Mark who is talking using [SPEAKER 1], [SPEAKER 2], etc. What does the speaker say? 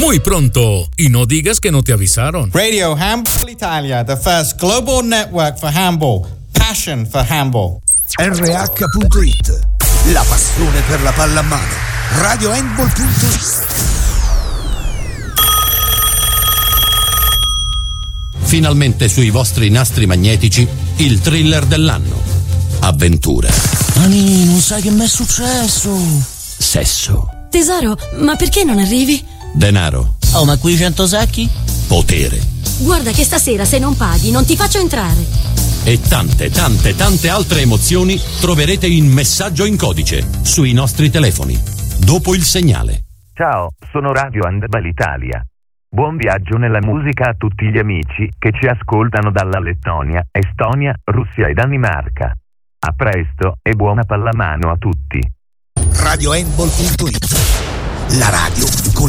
[SPEAKER 1] Muy pronto, y no digas que no te avisaron.
[SPEAKER 2] Radio Handball Italia, the first global network for handball. Passion for handball.
[SPEAKER 3] RH.it, la passione per la palla a mano. RadioHandball.it.
[SPEAKER 4] Finalmente sui vostri nastri magnetici il thriller dell'anno. Avventura.
[SPEAKER 5] Ani, non sai che mi è successo?
[SPEAKER 4] Sesso.
[SPEAKER 6] Tesoro, ma perché non arrivi?
[SPEAKER 4] Denaro.
[SPEAKER 5] Oh, ma qui 100 sacchi?
[SPEAKER 4] Potere.
[SPEAKER 6] Guarda che stasera se non paghi non ti faccio entrare.
[SPEAKER 4] E tante altre emozioni troverete in Messaggio in Codice sui nostri telefoni. Dopo il segnale.
[SPEAKER 7] Ciao, sono Radio Handball Italia. Buon viaggio nella musica a tutti gli amici che ci ascoltano dalla Lettonia, Estonia, Russia e Danimarca. A presto e buona pallamano a tutti.
[SPEAKER 3] RadioHandball.it, la radio con